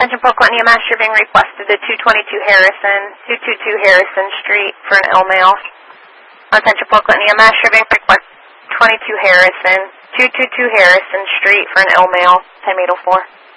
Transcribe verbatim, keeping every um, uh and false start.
Attention Polk E M S, you're being requested to two twenty-two Harrison, two twenty-two Harrison Street for an L mail. Attention Polk E M S, you're being requested twenty-two Harrison, two twenty-two Harrison Street for an L mail, time eight oh four.